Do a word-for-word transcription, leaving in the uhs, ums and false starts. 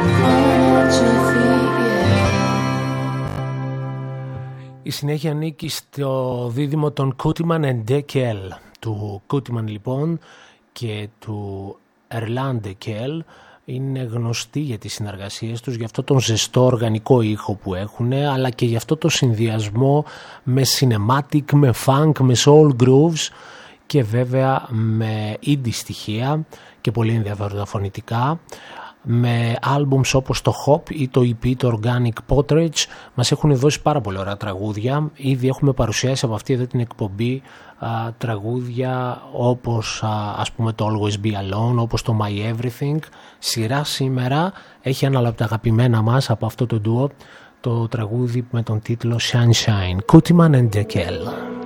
Η συνέχεια ανήκει στο δίδυμο των Kutiman and Dekel, του Kutiman λοιπόν και του Erland Dekel. Είναι γνωστοί για τις συνεργασίες τους, για αυτό τον ζεστό οργανικό ήχο που έχουν, αλλά και για αυτό το συνδυασμό με cinematic, με funk, με soul grooves και βέβαια με indie στοιχεία και πολύ ενδιαφέροντα φωνητικά. Με άλμπουμς όπως το Hop ή το ι πι, το Organic Portraits, μας έχουν δώσει πάρα πολύ ωραία τραγούδια. Ήδη έχουμε παρουσιάσει από αυτή εδώ την εκπομπή α, τραγούδια όπως α, ας πούμε το Always Be Alone, όπως το My Everything. Σειρά σήμερα έχει ένα από τα αγαπημένα μας από αυτό το ντουο, το τραγούδι με τον τίτλο Sunshine, Kutiman and Dekel.